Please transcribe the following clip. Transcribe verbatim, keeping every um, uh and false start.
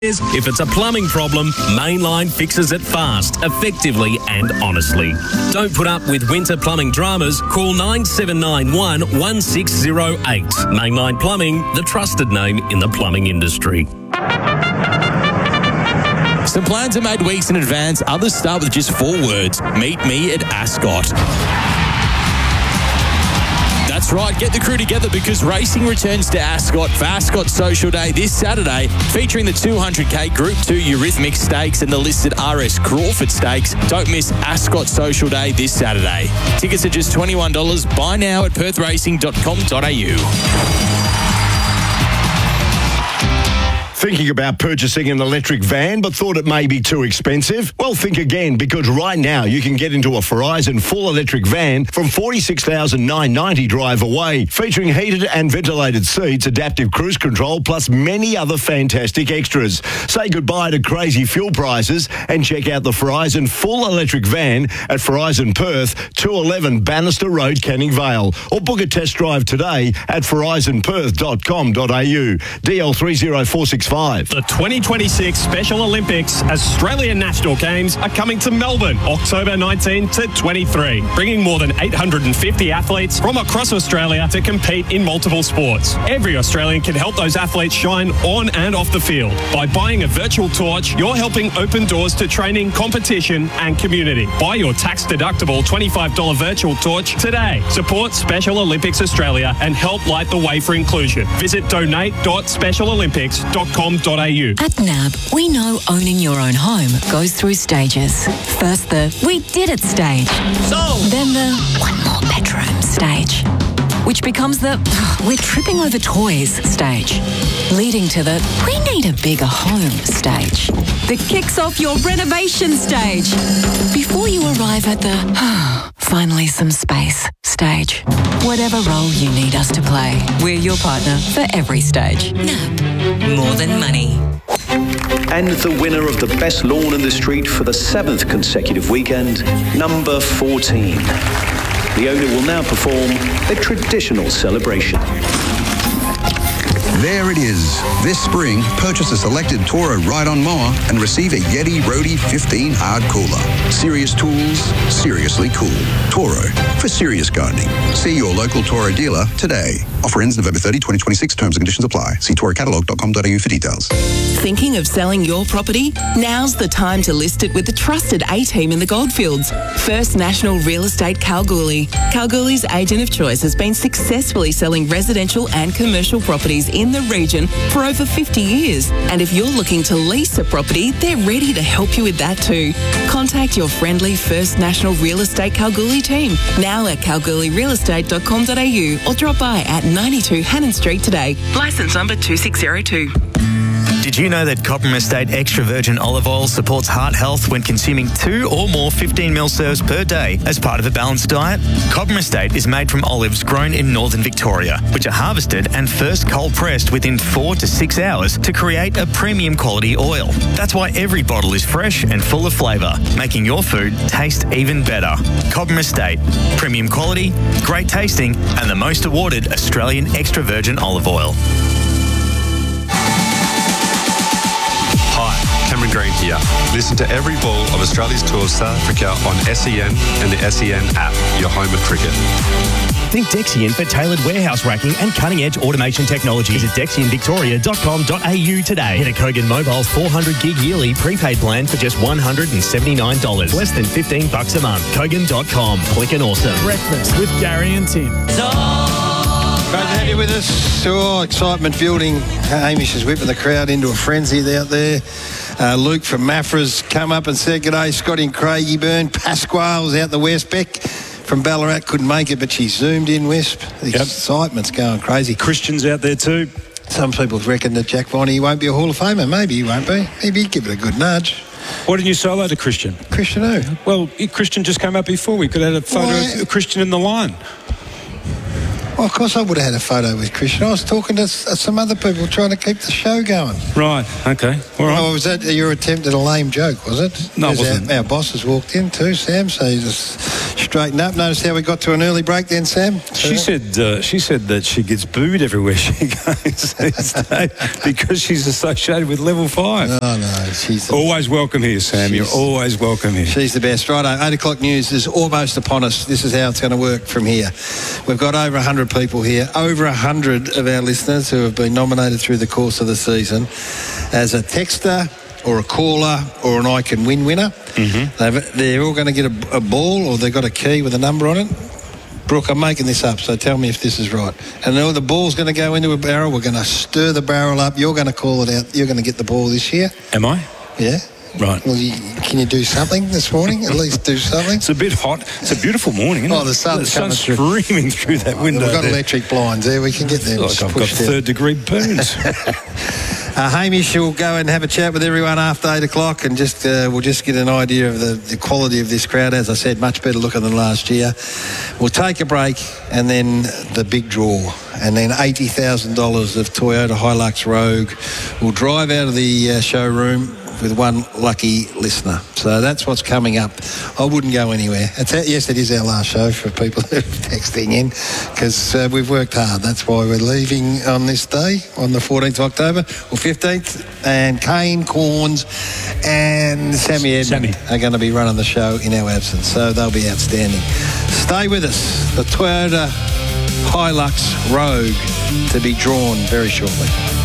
If it's a plumbing problem, Mainline fixes it fast, effectively and honestly. Don't put up with winter plumbing dramas. Call nine seven nine one, one six zero eight. Mainline Plumbing, the trusted name in the plumbing industry. Some plans are made weeks in advance. Others start with just four words. Meet me at Ascot. That's right, get the crew together because racing returns to Ascot for Ascot Social Day this Saturday, featuring the two hundred k Group two Eurythmics Stakes and the listed R S Crawford Stakes. Don't miss Ascot Social Day this Saturday. Tickets are just twenty-one dollars. Buy now at perth racing dot com dot a u. Thinking about purchasing an electric van but thought it may be too expensive? Well, think again, because right now you can get into a Verizon full electric van from forty-six thousand nine hundred ninety dollars drive away, featuring heated and ventilated seats, adaptive cruise control, plus many other fantastic extras. Say goodbye to crazy fuel prices and check out the Verizon full electric van at Verizon Perth, two eleven Bannister Road, Canning Vale, or book a test drive today at verizon perth dot com dot a u. D L three zero four six five. The twenty twenty-six Special Olympics Australian National Games are coming to Melbourne, October nineteenth to twenty-three, bringing more than eight hundred fifty athletes from across Australia to compete in multiple sports. Every Australian can help those athletes shine on and off the field. By buying a virtual torch, you're helping open doors to training, competition and community. Buy your tax-deductible twenty-five dollars virtual torch today. Support Special Olympics Australia and help light the way for inclusion. Visit donate dot special olympics dot com dot a u. At N A B, we know owning your own home goes through stages. First the we did it stage. So Then the one more bedroom stage. Which becomes the we're tripping over toys stage. Leading to the we need a bigger home stage. That kicks off your renovation stage. Before you arrive at the finally some space stage. Whatever role you need us to play, we're your partner for every stage. N A B, more than money. And the winner of the best lawn in the street for the seventh consecutive weekend, number fourteen. The owner will now perform a traditional celebration. There it is. This spring, purchase a selected Toro ride-on mower and receive a Yeti Roadie fifteen hard cooler. Serious tools, seriously cool. Toro, for serious gardening. See your local Toro dealer today. Offer ends November thirtieth, twenty twenty-six. Terms and conditions apply. See toro catalog dot com dot a u for details. Thinking of selling your property? Now's the time to list it with the trusted A-team in the Goldfields. First National Real Estate Kalgoorlie. Kalgoorlie's agent of choice has been successfully selling residential and commercial properties in the region for over fifty years. And if you're looking to lease a property, they're ready to help you with that too. Contact your friendly First National Real Estate Kalgoorlie team now at kalgoorlie real estate dot com dot a u or drop by at ninety-two Hannon Street today. Licence number two six zero two. Did you know that Cobram Estate Extra Virgin Olive Oil supports heart health when consuming two or more fifteen mil serves per day as part of a balanced diet? Cobram Estate is made from olives grown in northern Victoria, which are harvested and first cold pressed within four to six hours to create a premium quality oil. That's why every bottle is fresh and full of flavour, making your food taste even better. Cobram Estate, premium quality, great tasting, and the most awarded Australian extra virgin olive oil. Cameron Green here. Listen to every ball of Australia's tour of South Africa on S E N and the S E N app, your home of cricket. Think Dexian for tailored warehouse racking and cutting-edge automation technology. Visit dexian victoria dot com dot a u today. Get a Kogan Mobile's four hundred gig yearly prepaid plan for just one hundred seventy-nine dollars. Less than fifteen bucks a month. Kogan dot com. Quick and awesome. Breakfast with Gary and Tim. Great to have you with us. Oh, excitement building. Hamish is whipping the crowd into a frenzy out there. Uh, Luke from Mafra's come up and said g'day. Scotty and Craigie Byrne. Pasquale's out the west. Beck from Ballarat couldn't make it, but she zoomed in, Wisp. The yep. excitement's going crazy. Christian's out there too. Some people reckon that Jack Viney won't be a Hall of Famer. Maybe he won't be. Maybe he'd give it a good nudge. Why didn't you solo to Christian? Christian who? Well, Christian just came up before. We could have had a photo Why? of Christian in the line. Well, of course I would have had a photo with Christian. I was talking to some other people trying to keep the show going. Right, okay. All right. Oh, was that your attempt at a lame joke, was it? No, it wasn't. Our, our boss has walked in too, Sam, so you just straighten up. Notice how we got to an early break then, Sam? She said uh, she said that she gets booed everywhere she goes these days because she's associated with level five. Oh, no. She's the, always welcome here, Sam. You're always welcome here. She's the best. Righto, eight o'clock news is almost upon us. This is how it's going to work from here. We've got over one hundred people here, over one hundred of our listeners who have been nominated through the course of the season as a texter or a caller or an I Can Win winner. Mm-hmm. They've, they're all going to get a, a ball or they've got a key with a number on it. Brooke, I'm making this up, so tell me if this is right. And now the ball's going to go into a barrel. We're going to stir the barrel up. You're going to call it out. You're going to get the ball this year. Am I? Yeah. Right. Well, you, can you do something this morning? At least do something. It's a bit hot. It's a beautiful morning, isn't oh, it? the sun's, the sun's coming streaming through, through that window. We've got there. electric blinds there. We can get them. Like I've got third degree burns. Uh, Hamish will go and have a chat with everyone after eight o'clock and just uh, we'll just get an idea of the, the quality of this crowd. As I said, much better looking than last year. We'll take a break and then the big draw. And then eighty thousand dollars of Toyota Hilux Rogue will drive out of the uh, showroom with one lucky listener. So that's what's coming up. I wouldn't go anywhere. It's our, yes, it is our last show for people who are texting in because uh, we've worked hard. That's why we're leaving on this day, on the fourteenth of October, or fifteenth. And Kane, Corns and Sammy Edmund Sammy. are going to be running the show in our absence. So they'll be outstanding. Stay with us. The Toyota Hilux Rogue to be drawn very shortly.